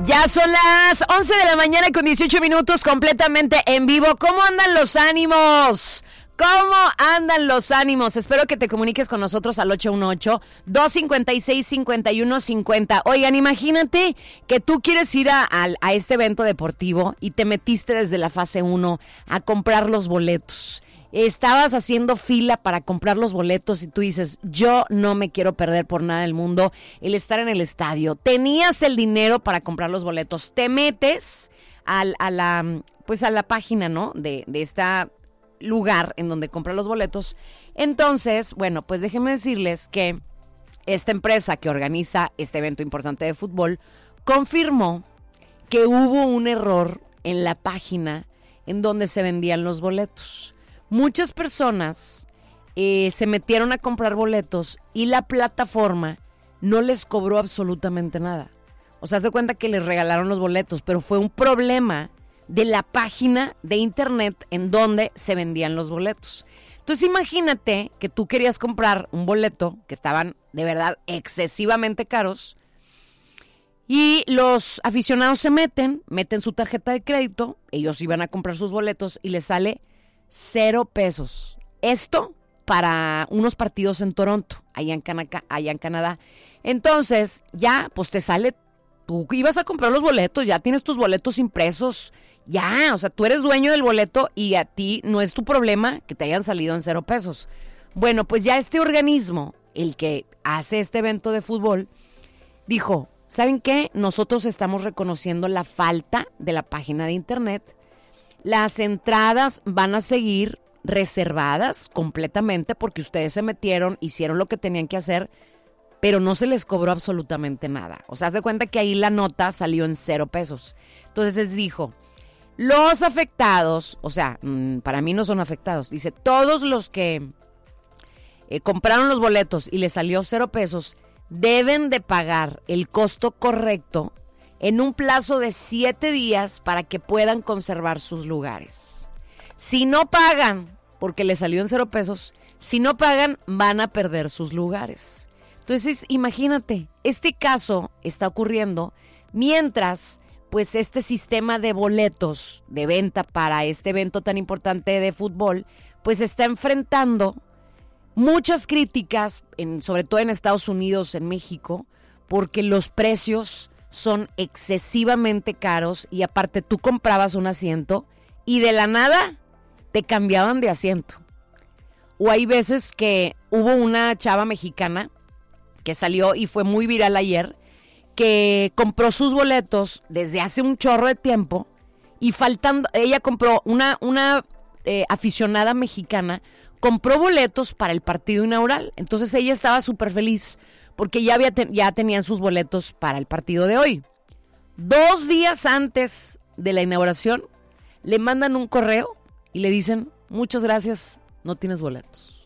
Ya son las 11 de la mañana con 18 minutos completamente en vivo. ¿Cómo andan los ánimos? ¿Cómo andan los ánimos? Espero que te comuniques con nosotros al 818-256-5150. Oigan, imagínate que tú quieres ir a este evento deportivo y te metiste desde la fase 1 a comprar los boletos. Estabas haciendo fila para comprar los boletos y tú dices, yo no me quiero perder por nada del mundo el estar en el estadio. Tenías el dinero para comprar los boletos. Te metes a la página, ¿no? de este lugar en donde compras los boletos. Entonces, bueno, pues déjenme decirles que esta empresa que organiza este evento importante de fútbol confirmó que hubo un error en la página en donde se vendían los boletos. Muchas personas se metieron a comprar boletos y la plataforma no les cobró absolutamente nada. O sea, se cuenta que les regalaron los boletos, pero fue un problema de la página de internet en donde se vendían los boletos. Entonces imagínate que tú querías comprar un boleto que estaban de verdad excesivamente caros y los aficionados se meten su tarjeta de crédito, ellos iban a comprar sus boletos y les sale 0 pesos. Esto para unos partidos en Toronto, allá en Canadá. Entonces, ya, pues te sale, tú ibas a comprar los boletos, ya tienes tus boletos impresos, ya, o sea, tú eres dueño del boleto y a ti no es tu problema que te hayan salido en 0 pesos. Bueno, pues ya este organismo, el que hace este evento de fútbol, dijo, ¿saben qué? Nosotros estamos reconociendo la falta de la página de internet. Las entradas van a seguir reservadas completamente porque ustedes se metieron, hicieron lo que tenían que hacer, pero no se les cobró absolutamente nada. O sea, haz de cuenta que ahí la nota salió en 0 pesos. Entonces les dijo, los afectados, o sea, para mí no son afectados, dice, todos los que compraron los boletos y les salió 0 pesos, deben de pagar el costo correcto en un plazo de 7 días para que puedan conservar sus lugares. Si no pagan, porque les salió en 0 pesos, si no pagan, van a perder sus lugares. Entonces, imagínate, este caso está ocurriendo mientras, pues, este sistema de boletos de venta para este evento tan importante de fútbol, pues, está enfrentando muchas críticas, sobre todo en Estados Unidos, en México, porque los precios son excesivamente caros y aparte tú comprabas un asiento y de la nada te cambiaban de asiento. O hay veces que hubo una chava mexicana que salió y fue muy viral ayer, que compró sus boletos desde hace un chorro de tiempo y ella compró una aficionada mexicana, compró boletos para el partido inaugural. Entonces ella estaba súper feliz porque ya tenían sus boletos para el partido de hoy. 2 días antes de la inauguración, le mandan un correo y le dicen, muchas gracias, no tienes boletos.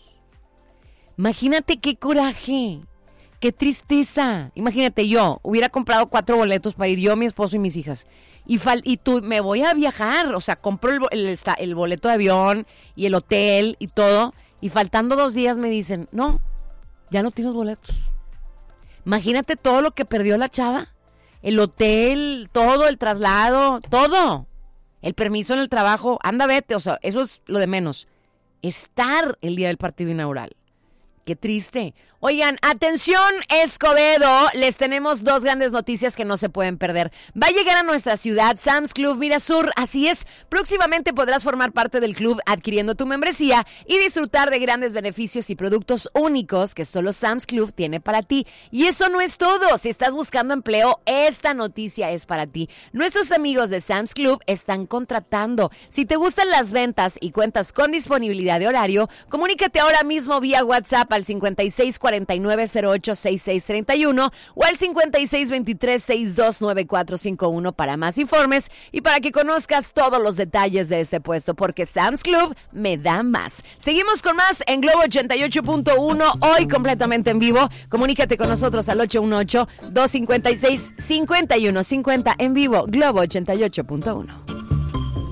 Imagínate qué coraje, qué tristeza. Imagínate, yo hubiera comprado 4 boletos para ir yo, mi esposo y mis hijas. Y tú, me voy a viajar, o sea, compro el boleto de avión y el hotel y todo, y faltando 2 días me dicen, no, ya no tienes boletos. Imagínate todo lo que perdió la chava, el hotel, todo, el traslado, todo, el permiso en el trabajo, anda, vete, o sea, eso es lo de menos. Estar el día del partido inaugural. Qué triste. Oigan, atención Escobedo, les tenemos 2 grandes noticias que no se pueden perder. Va a llegar a nuestra ciudad Sam's Club Mirasur, así es. Próximamente podrás formar parte del club adquiriendo tu membresía y disfrutar de grandes beneficios y productos únicos que solo Sam's Club tiene para ti. Y eso no es todo. Si estás buscando empleo, esta noticia es para ti. Nuestros amigos de Sam's Club están contratando. Si te gustan las ventas y cuentas con disponibilidad de horario, comunícate ahora mismo vía WhatsApp al 5649086631 o al 5623629451 para más informes y para que conozcas todos los detalles de este puesto, porque Sam's Club me da más. Seguimos con más en Globo 88.1, hoy completamente en vivo. Comunícate con nosotros al 818-256-5150 en vivo, Globo 88.1.